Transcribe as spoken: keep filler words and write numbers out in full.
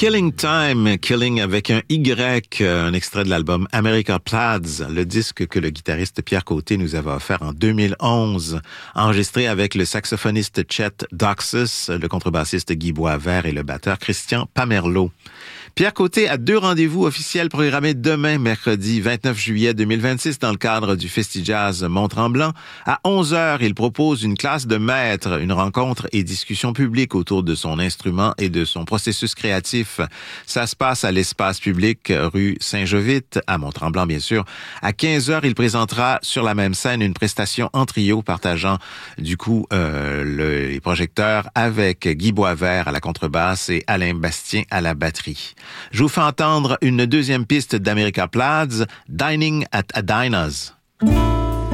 Killing Time, Killing avec un Y, un extrait de l'album America Plaids, le disque que le guitariste Pierre Côté nous avait offert en deux mille onze, enregistré avec le saxophoniste Chet Doxus, le contrebassiste Guy Boisvert et le batteur Christian Pamerlot. Pierre Côté a deux rendez-vous officiels programmés demain, mercredi vingt-neuf juillet deux mille vingt-six, dans le cadre du Festi-Jazz Mont-Tremblant. À onze heures, il propose une classe de maître, une rencontre et discussion publique autour de son instrument et de son processus créatif. Ça se passe à l'espace public, rue Saint-Jovite, à Mont-Tremblant, bien sûr. À quinze heures, il présentera sur la même scène une prestation en trio partageant, du coup, euh, le, les projecteurs avec Guy Boisvert à la contrebasse et Alain Bastien à la batterie. Je vous fais entendre une deuxième piste d'America Plaids, Dining at Adina's.